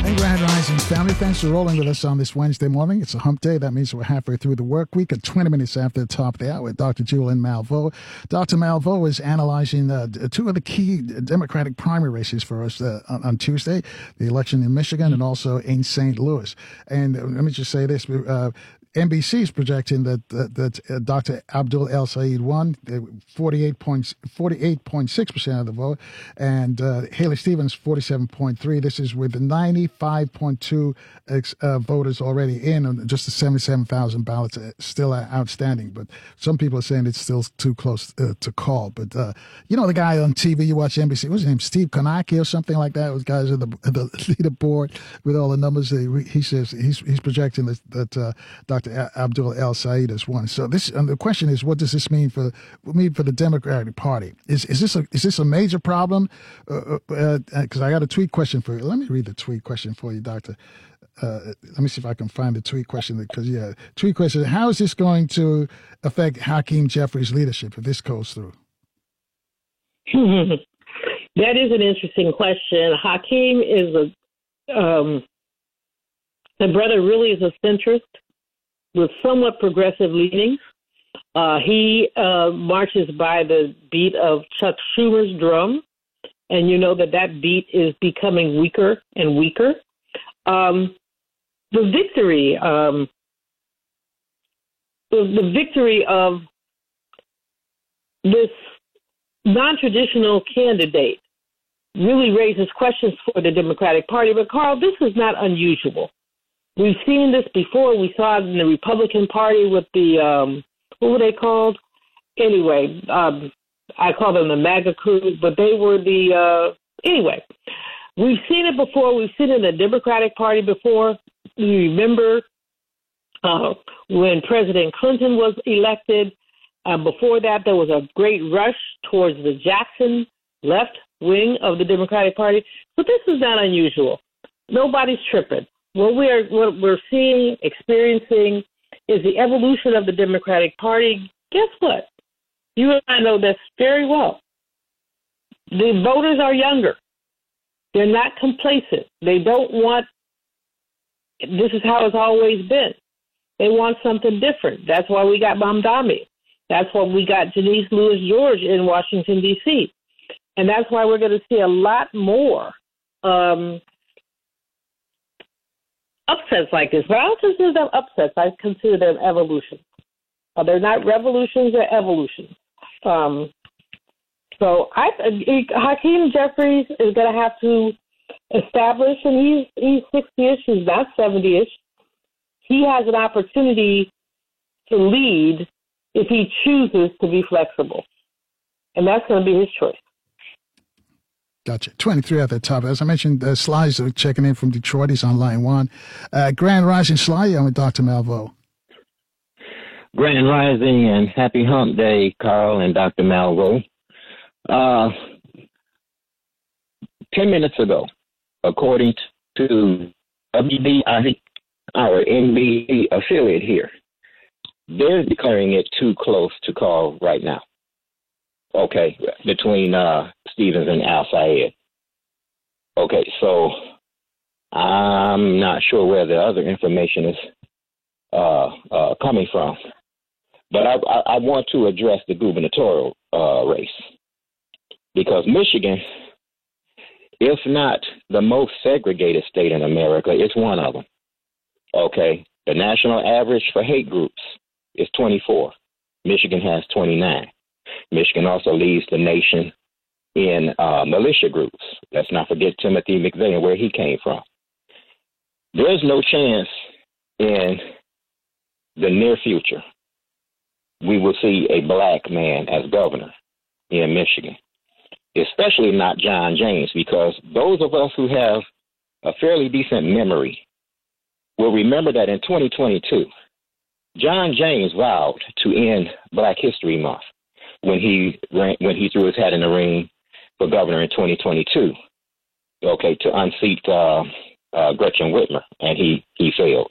Grand Rising family, thanks for rolling with us on this Wednesday morning. It's a hump day. That means we're halfway through the work week at 20 minutes after the top of the hour with Dr. Julian Malveaux. Dr. Malveaux is analyzing two of the key Democratic primary races for us on Tuesday, the election in Michigan and also in St. Louis. And let me just say this. NBC is projecting that Dr. Abdul El Sayed won 48.6% of the vote, and Haley Stevens 47.3%. This is with 95.2 voters already in, and just the 77,000 ballots still outstanding. But some people are saying it's still too close to call. But you know the guy on TV, you watch NBC, what's his name, Steve Konaki or something like that? Those guys at the leaderboard with all the numbers. He says he's projecting that Dr. Abdul El Sayed has won. So this, and the question is, what does this mean for the Democratic Party? Is this a major problem? Because I got a tweet question for you. Let me read the tweet question for you, Doctor. Let me see if I can find the tweet question. Because tweet question: how is this going to affect Hakeem Jeffries' leadership if this goes through? That is an interesting question. Hakeem is the brother really is a centrist with somewhat progressive leanings. He marches by the beat of Chuck Schumer's drum, and you know that beat is becoming weaker and weaker. The victory of this non-traditional candidate really raises questions for the Democratic Party. But, Carl, this is not unusual. We've seen this before. We saw it in the Republican Party with the, what were they called? Anyway, I call them the MAGA crew, but they were anyway. We've seen it before. We've seen it in the Democratic Party before. You remember when President Clinton was elected. Before that, there was a great rush towards the Jackson left wing of the Democratic Party. But this is not unusual. Nobody's tripping. What we're seeing, experiencing, is the evolution of the Democratic Party. Guess what? You and I know this very well. The voters are younger. They're not complacent. They don't want, this is how it's always been. They want something different. That's why we got Mamdani. That's why we got Janice Lewis George in Washington, D.C. And that's why we're going to see a lot more upsets like this. But I don't consider them upsets. I consider them evolutions. They're not revolutions, they're evolutions. So Hakeem Jeffries is going to have to establish, and he's 60-ish, he's not 70-ish. He has an opportunity to lead if he chooses to be flexible. And that's going to be his choice. Gotcha. 23 at the top. As I mentioned, Sly's checking in from Detroit. He's on line one. Grand Rising, Sly. I'm with Dr. Malveaux. Grand Rising and happy hump day, Carl and Dr. Malveaux. 10 minutes ago, according to WBI, our NBC affiliate here, they're declaring it too close to call right now. Okay, between Stevens and Al Sayed. Okay, so I'm not sure where the other information is coming from. But I want to address the gubernatorial race, because Michigan, if not the most segregated state in America, it's one of them. Okay, the national average for hate groups is 24. Michigan has 29. Michigan also leads the nation in militia groups. Let's not forget Timothy McVeigh and where he came from. There's no chance in the near future we will see a black man as governor in Michigan, especially not John James, because those of us who have a fairly decent memory will remember that in 2022, John James vowed to end Black History Month when he threw his hat in the ring for governor in 2022, okay, to unseat Gretchen Whitmer, and he failed.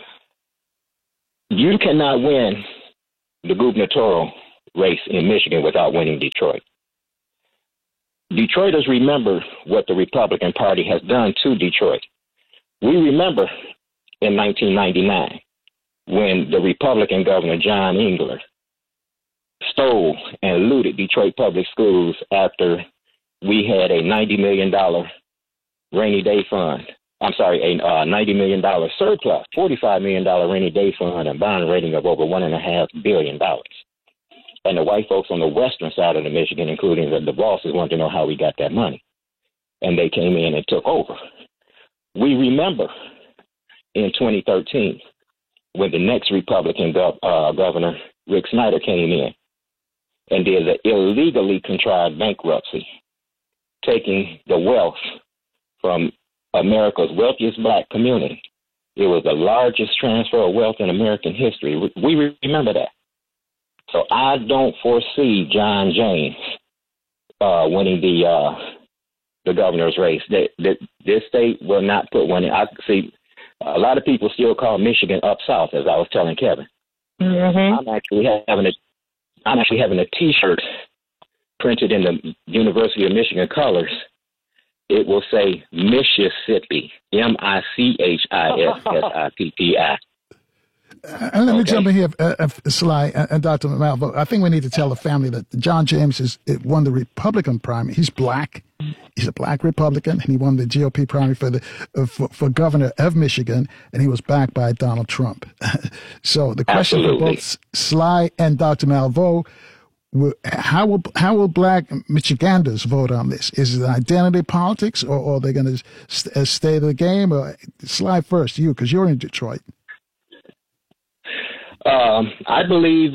You cannot win the gubernatorial race in Michigan without winning Detroit. Detroiters remember what the Republican Party has done to Detroit. We remember in 1999 when the Republican governor, John Engler, stole and looted Detroit public schools after we had a $90 million rainy day fund. I'm sorry, a $90 million surplus, $45 million rainy day fund, and bond rating of over $1.5 billion. And the white folks on the western side of the Michigan, including the bosses, wanted to know how we got that money. And they came in and took over. We remember in 2013 when the next Republican governor, Rick Snyder, came in and did an illegally contrived bankruptcy, taking the wealth from America's wealthiest black community. It was the largest transfer of wealth in American history. We remember that. So I don't foresee John James winning the governor's race. This state will not put one in. I see a lot of people still call Michigan up south, as I was telling Kevin. Mm-hmm. I'm actually having a T-shirt printed in the University of Michigan colors. It will say Mississippi, Michissippi. And let me jump in here, Sly and Dr. Malveaux. I think we need to tell the family that John James won the Republican primary. He's black. He's a black Republican, and he won the GOP primary for governor of Michigan, and he was backed by Donald Trump. So the question for both Sly and Dr. Malveaux: how will black Michiganders vote on this? Is it identity politics, or are they going to stay the game? Or Sly first, you, because you're in Detroit. I believe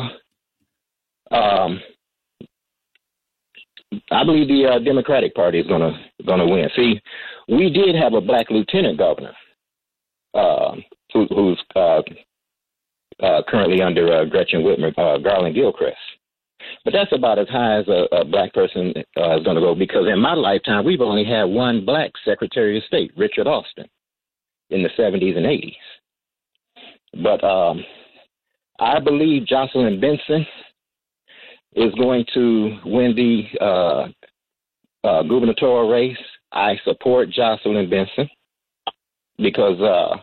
the Democratic Party is gonna win. See, we did have a black lieutenant governor who's currently under Gretchen Whitmer, Garland Gilchrist. But that's about as high as a black person is going to go, because in my lifetime we've only had one black Secretary of State, Richard Austin, in the 70s and 80s. But I believe Jocelyn Benson is going to win the gubernatorial race. I support Jocelyn Benson because,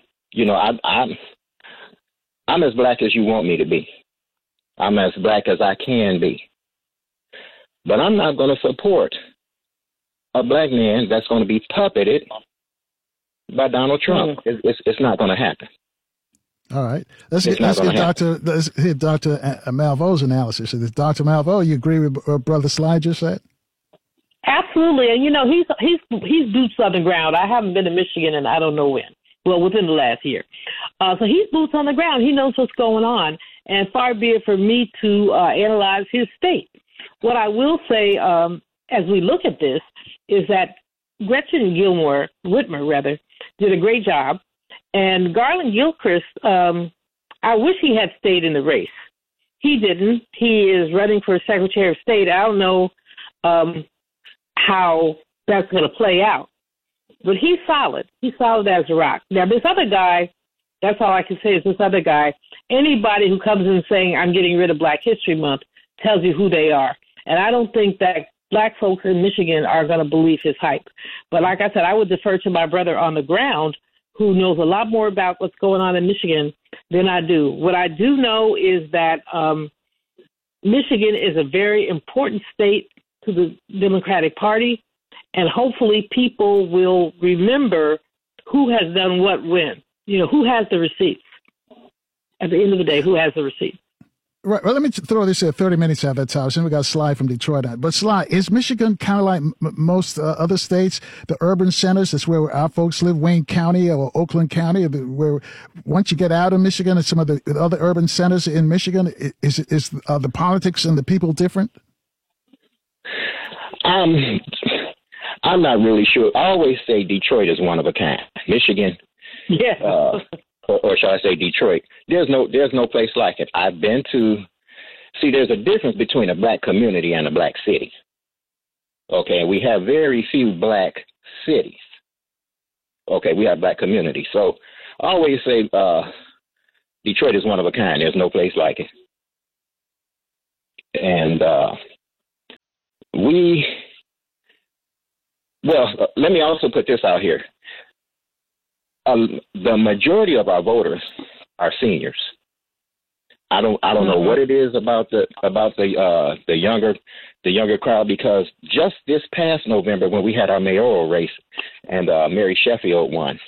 I'm as black as you want me to be. I'm as black as I can be. But I'm not going to support a black man that's going to be puppeted by Donald Trump. It's not going to happen. All right. Let's hear Dr. Malveaux's analysis of this. Dr. Malveaux, you agree with what Brother Sly just said? Absolutely. And, he's boots on the ground. I haven't been to Michigan and I don't know when. Well, within the last year. So he's boots on the ground. He knows what's going on. And far be it for me to analyze his state. What I will say, as we look at this, is that Gretchen Whitmer, did a great job. And Garland Gilchrist, I wish he had stayed in the race. He didn't. He is running for Secretary of State. I don't know how that's going to play out. But he's solid. He's solid as a rock. Now, this other guy, that's all I can say is this other guy, anybody who comes in saying, I'm getting rid of Black History Month, tells you who they are. And I don't think that black folks in Michigan are going to believe his hype. But like I said, I would defer to my brother on the ground who knows a lot more about what's going on in Michigan than I do. What I do know is that Michigan is a very important state to the Democratic Party, and hopefully people will remember who has done what when. Who has the receipts. At the end of the day, who has the receipts? Right. Well, let me throw this at 30 minutes out of that time. So we got Sly from Detroit. But Sly, is Michigan kind of like most other states, the urban centers? That's where our folks live, Wayne County or Oakland County, where once you get out of Michigan and some of the other urban centers in Michigan, is the politics and the people different? I'm not really sure. I always say Detroit is one of a kind. Michigan. Yeah. Or shall I say Detroit? There's no place like it. I've been to. See, there's a difference between a black community and a black city. Okay, we have very few black cities. Okay, we have black communities. So I always say Detroit is one of a kind. There's no place like it. And let me also put this out here. the majority of our voters are seniors. I don't know what it is about the younger crowd, because just this past November when we had our mayoral race and Mary Sheffield won,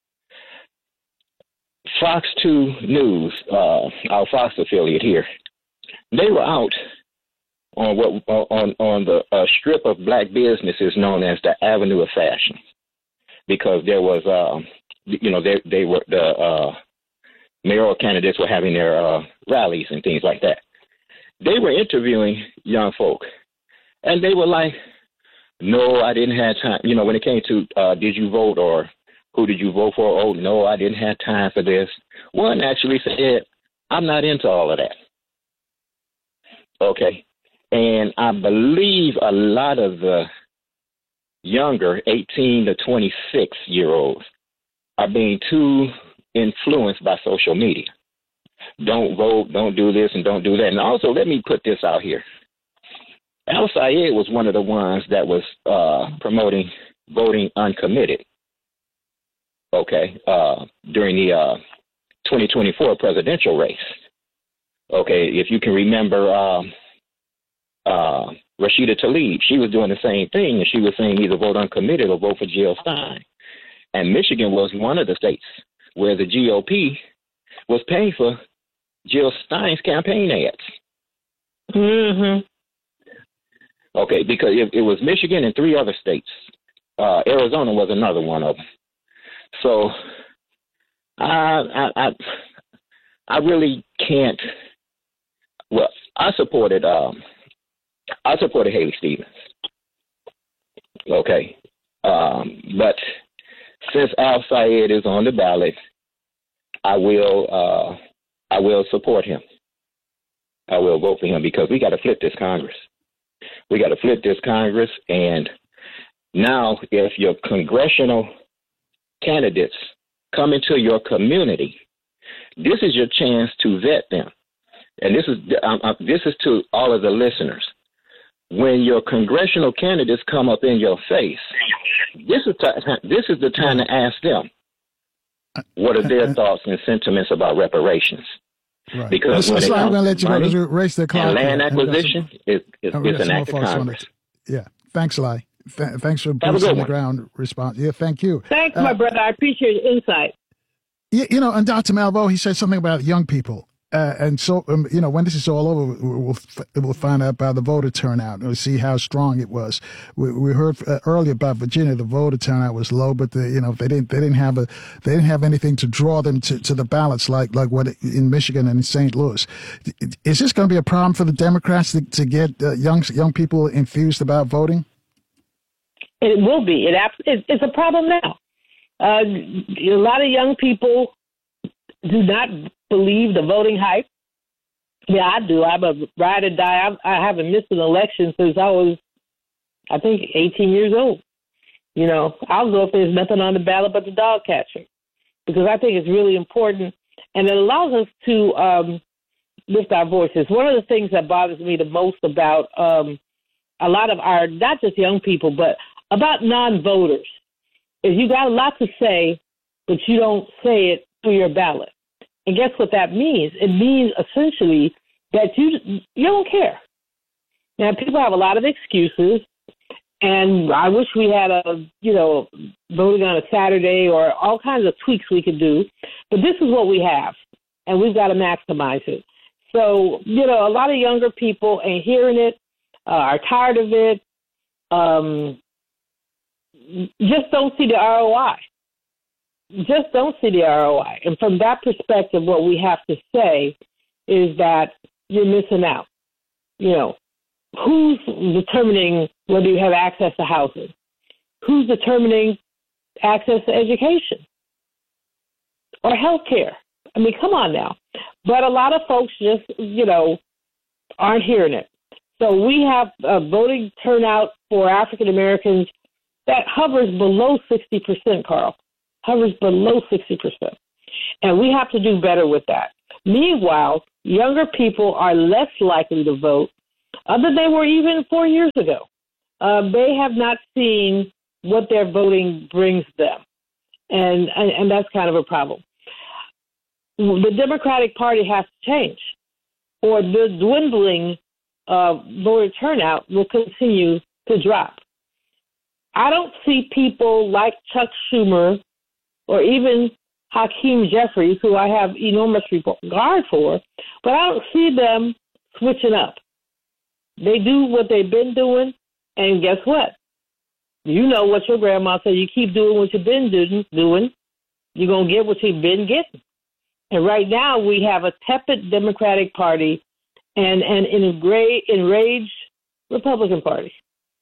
Fox 2 News, our Fox affiliate here, they were out on on the strip of black businesses known as the Avenue of Fashion, because there was they were the mayoral candidates were having their rallies and things like that. They were interviewing young folk, and they were like, "No, I didn't have time." When it came to did you vote or who did you vote for? Oh, no, I didn't have time for this. One actually said, "I'm not into all of that." Okay, and I believe a lot of the younger 18 to 26-year-olds are being too influenced by social media. Don't vote, don't do this, and don't do that. And also, let me put this out here. Al Sayed was one of the ones that was promoting voting uncommitted, okay, during the 2024 presidential race. Okay, if you can remember Rashida Tlaib, she was doing the same thing, and she was saying either vote uncommitted or vote for Jill Stein. And Michigan was one of the states where the GOP was paying for Jill Stein's campaign ads. Mm-hmm. Okay, because it was Michigan and 3 other states. Arizona was another one of them. So I really can't. Well, I supported Haley Stevens. Okay, but since Al Sayed is on the ballot, I will support him. I will vote for him, because we got to flip this Congress. We got to flip this Congress, and now if your congressional candidates come into your community, this is your chance to vet them. And this is to all of the listeners. When your congressional candidates come up in your face, this is the time to ask them what are their thoughts and sentiments about reparations. Right. Because I'm going to let you go to race the clock. And land acquisition is an act of Congress. Yeah. Thanks, Lai. Thanks for boots on the ground response. Yeah, thank you. Thanks, my brother. I appreciate your insight. And Dr. Malveaux, he said something about young people. And so, when this is all over, we'll find out about the voter turnout. We'll see how strong it was. We heard earlier about Virginia. The voter turnout was low, but they didn't have anything to draw them to the ballots like what in Michigan and in St. Louis. Is this going to be a problem for the Democrats to get young people enthused about voting? It will be. It's a problem now. A lot of young people do not believe the voting hype. Yeah, I do. I'm a ride or die. I haven't missed an election since I was, I think, 18 years old. I'll go if there's nothing on the ballot but the dog catcher, because I think it's really important, and it allows us to lift our voices. One of the things that bothers me the most about a lot of our, not just young people, but about non-voters, is you got a lot to say, but you don't say it through your ballot. And guess what that means? It means essentially that you don't care. Now, people have a lot of excuses, and I wish we had voting on a Saturday or all kinds of tweaks we could do, but this is what we have, and we've got to maximize it. So, a lot of younger people ain't hearing it, are tired of it, just don't see the ROI. Just don't see the ROI. And from that perspective, what we have to say is that you're missing out. Who's determining whether you have access to housing? Who's determining access to education or health care? I mean, come on now. But a lot of folks just, aren't hearing it. So we have a voting turnout for African Americans that hovers below 60%, Carl. Hovers below 60%. And we have to do better with that. Meanwhile, younger people are less likely to vote than they were even 4 years ago. They have not seen what their voting brings them. And that's kind of a problem. The Democratic Party has to change, or the dwindling voter turnout will continue to drop. I don't see people like Chuck Schumer or even Hakeem Jeffries, who I have enormous regard for, but I don't see them switching up. They do what they've been doing, and guess what? You know what your grandma said. You keep doing what you've been doing, you're going to get what you've been getting. And right now we have a tepid Democratic Party and an enraged Republican Party.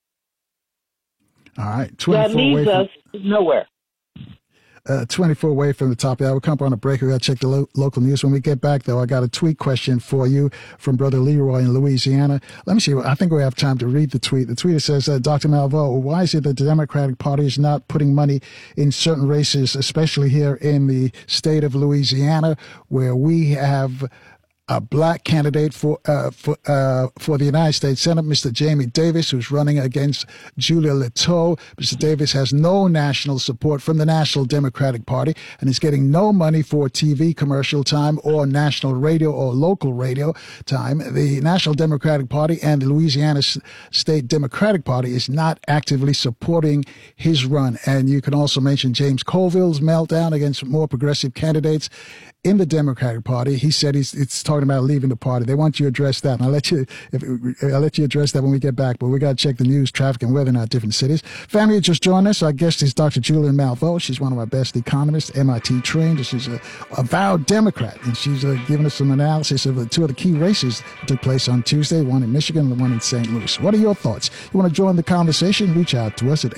All right. That leads us nowhere. 24 away from the top. Yeah, we'll come on a break. We got to check the local news. When we get back, though, I got a tweet question for you from Brother Leroy in Louisiana. Let me see. I think we have time to read the tweet. The tweet says, Dr. Malveaux, why is it that the Democratic Party is not putting money in certain races, especially here in the state of Louisiana, where we have a black candidate for the United States Senate, Mr. Jamie Davis, who's running against Julia Leteau. Mr. Davis has no national support from the National Democratic Party and is getting no money for TV commercial time or national radio or local radio time. The National Democratic Party and the Louisiana State Democratic Party is not actively supporting his run. And you can also mention James Colville's meltdown against more progressive candidates in the Democratic Party. He said it's talking about leaving the party. They want you to address that. And I'll let you address that when we get back. But we got to check the news, traffic, and weather in our different cities. Family, you just joined us. Our guest is Dr. Julian Malveaux. She's one of our best economists, MIT trained. She's a avowed Democrat, and she's giving us some analysis of two of the key races that took place on Tuesday, one in Michigan and the one in St. Louis. What are your thoughts? You want to join the conversation? Reach out to us at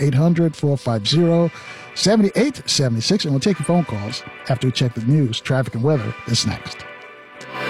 800-450-7876, and we'll take your phone calls after we check the news, traffic, and weather. That's next.